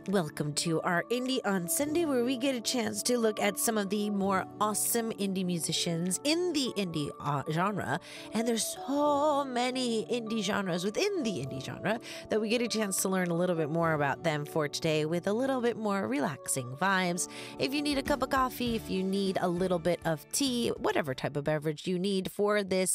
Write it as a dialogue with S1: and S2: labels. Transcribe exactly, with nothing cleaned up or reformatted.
S1: Welcome to our Indie on Sunday, where we get a chance to look at some of the more awesome indie musicians in the indie uh, genre. And there's so many indie genres within the indie genre that we get a chance to learn a little bit more about them for today with a little bit more relaxing vibes. If you need a cup of coffee, if you need a little bit of tea, whatever type of beverage you need for this